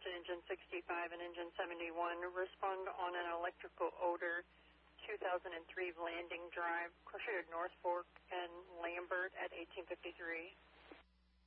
to engine 65 and engine 71. Respond on an electrical odor, 2003 Landing Drive, Crossroad North Fork and Lambert at 1853.